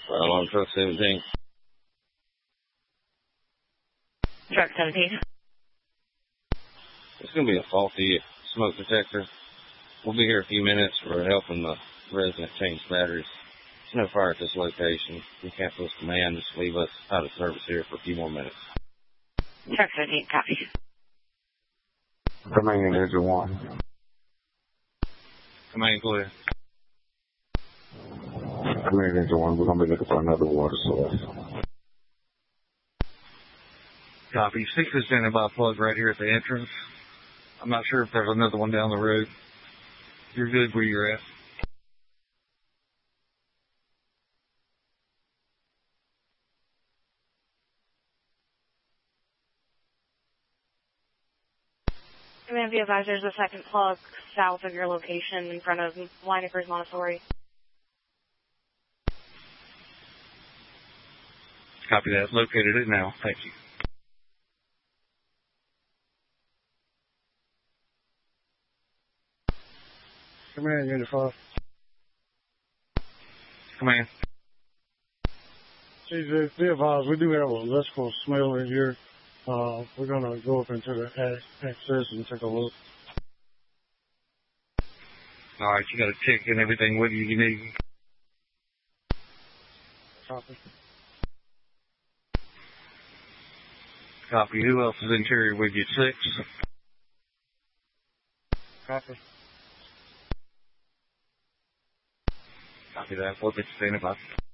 On truck 17. Truck 17. It's going to be a faulty smoke detector. We'll be here a few minutes. We're helping the resident change batteries. There's no fire at this location. We cancel this command. Just leave us out of service here for a few more minutes. Truck 17, copy. Command Engine 1. Command clear. Command Engine 1, we're going to be looking for another water source. Copy. 6 is standing by plug right here at the entrance. I'm not sure if there's another one down the road. You're good where you're at. Command, be advised there's a second plug south of your location in front of Linacres Montessori. Copy that. Located it now. Thank you. Command, Unit 5. Command. Jesus, be advised, we do have an electrical smell in here. We're going to go up into the access and take a look. All right, you got a tick and everything with you need. Copy. Copy. Who else is interior with you? 6. Copy. Copy that. We'll get you standing by.